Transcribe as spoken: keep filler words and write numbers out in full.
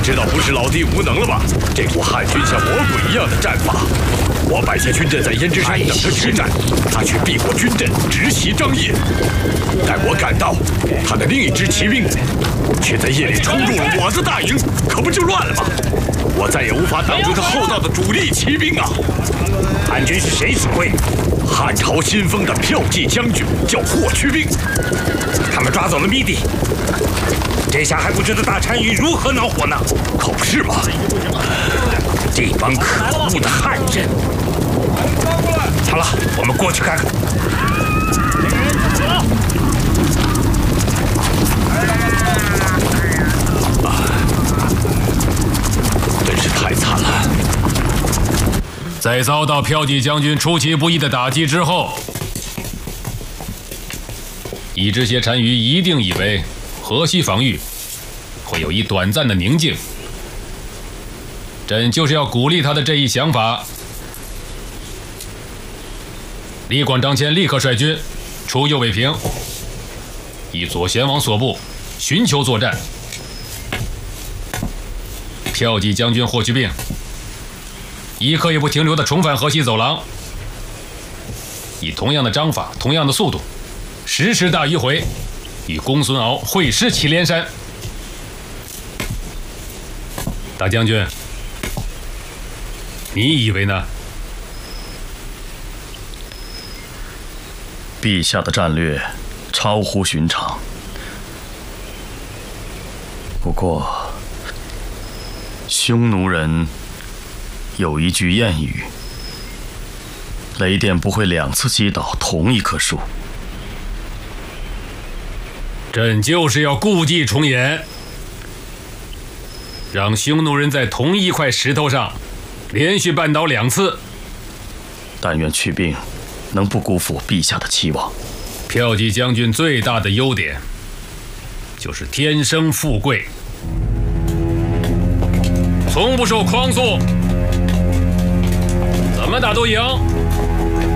知道不是老弟无能了吧？这股汉军像魔鬼一样的战法，我摆下军阵在胭脂山等着决战，他却避过军阵直袭张掖。待我赶到，他的另一支骑兵却在夜里冲入了我的大营，可不就乱了吗？我再也无法挡住他后道的主力骑兵啊！ 汉军是谁指挥？ 汉朝新封的骠骑将军叫霍去病， 他们抓走了密地。这下还不知道大单于如何恼火呢？ 可不是嘛！ 这帮可恶的汉人！好了，我们过去看看。 啊，真是太惨了！ 在遭到骠骑将军出其不意的打击之后，一只些单于一定以为河西防御会有一短暂的宁静。朕就是要鼓励他的这一想法。李广、张骞立刻率军出右卫平，以左贤王所部寻求作战。骠骑将军霍去病一刻也不停留地重返河西走廊，以同样的章法、同样的速度，时时大迂回，与公孙敖会师祁连山。大将军，你以为呢？ 陛下的战略超乎寻常，不过匈奴人有一句谚语：雷电不会两次击倒同一棵树。 朕就是要故伎重演，让匈奴人在同一块石头上连续绊倒两次。 但愿去病能不辜负陛下的期望。 骠骑将军最大的优点就是天生富贵，从不受匡束，怎么打都赢。